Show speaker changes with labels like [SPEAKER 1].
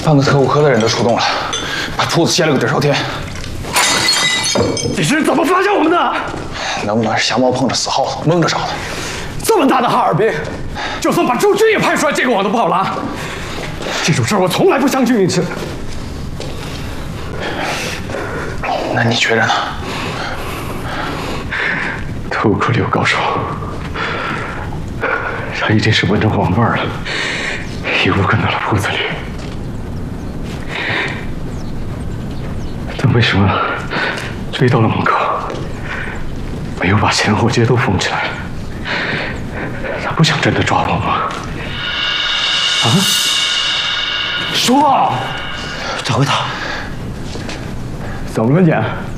[SPEAKER 1] 半个特务科的人都出动了，把铺子掀了个底朝天。
[SPEAKER 2] 你是怎么发现我们的？
[SPEAKER 1] 能不能是瞎猫碰着死耗子，蒙着找的？
[SPEAKER 2] 这么大的哈尔滨，就算把驻军也派出来，这个网都不好拉。这种事儿我从来不相信运气。
[SPEAKER 1] 那你觉着呢？
[SPEAKER 2] 特务科里有高手，他一定是闻着黄味儿了，一路跟到了铺子里。但为什么追到了门口，没有把前后街都封起来？他不想真的抓我吗？啊？说，
[SPEAKER 3] 掌柜的，
[SPEAKER 2] 怎么了你？